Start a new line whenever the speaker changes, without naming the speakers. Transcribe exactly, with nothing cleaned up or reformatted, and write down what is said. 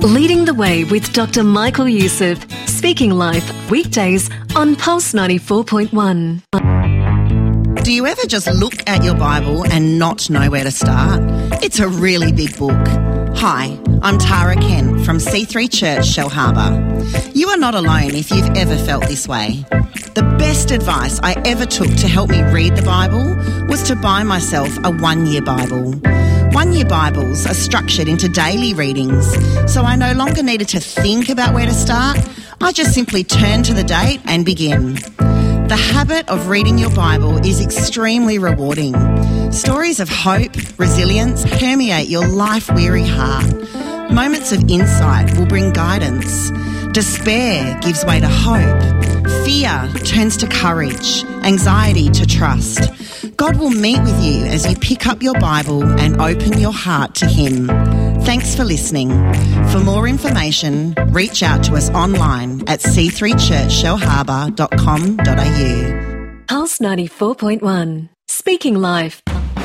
Leading the Way with Doctor Michael Youssef, Speaking Life, weekdays on Pulse ninety-four point one.
Do you ever just look at your Bible and not know where to start? It's a really big book. Hi, I'm Tara Kent from C three Church, Shellharbour. You are not alone if you've ever felt this way. The best advice I ever took to help me read the Bible was to buy myself a one-year Bible. One-year Bibles are structured into daily readings, so I no longer needed to think about where to start. I just simply turned to the date and begin. The habit of reading your Bible is extremely rewarding. Stories of hope, resilience permeate your life-weary heart. Moments of insight will bring guidance. Despair gives way to hope. Fear turns to courage. Anxiety to trust. God will meet with you as you pick up your Bible and open your heart to Him. Thanks for listening. For more information, reach out to us online at c three church shellharbour dot com dot a u.
Pulse ninety-four point one. Speaking Life.